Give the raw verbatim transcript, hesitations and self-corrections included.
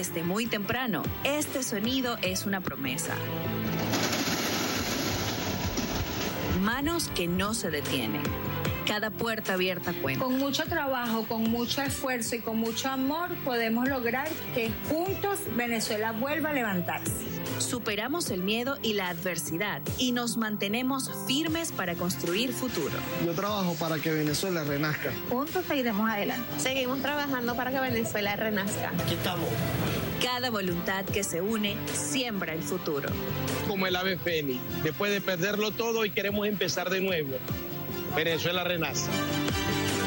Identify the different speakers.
Speaker 1: desde muy temprano, este sonido es una promesa. Manos que no se detienen. Cada puerta abierta cuenta.
Speaker 2: Con mucho trabajo, con mucho esfuerzo y con mucho amor podemos lograr que juntos Venezuela vuelva a levantarse.
Speaker 1: Superamos el miedo y la adversidad y nos mantenemos firmes para construir futuro.
Speaker 3: Yo trabajo para que Venezuela renazca.
Speaker 2: Juntos seguiremos adelante.
Speaker 4: Seguimos trabajando para que Venezuela renazca.
Speaker 3: Aquí estamos.
Speaker 1: Cada voluntad que se une siembra el futuro.
Speaker 5: Como el ave fénix, después de perderlo todo y queremos empezar de nuevo. Venezuela renace.